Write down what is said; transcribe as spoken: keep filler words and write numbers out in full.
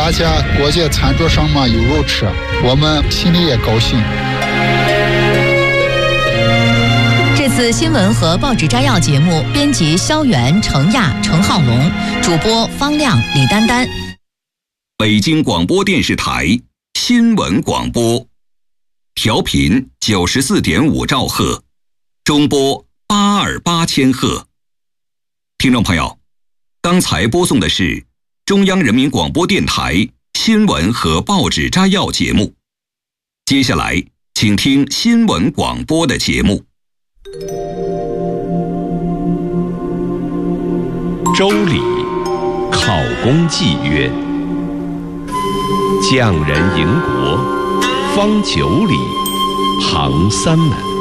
大家过节餐桌上嘛有肉吃，我们心里也高兴。 这次新闻和报纸摘要节目，编辑肖元、程亚、程浩龙，主播方亮、李丹丹。 北京广播电视台新闻广播，调频九十四点五兆赫，中波八二八千赫。听众朋友，刚才播送的是中央人民广播电台新闻和报纸摘要节目。接下来，请听新闻广播的节目。 周礼，考公纪曰：匠人营国，方九里，旁三门。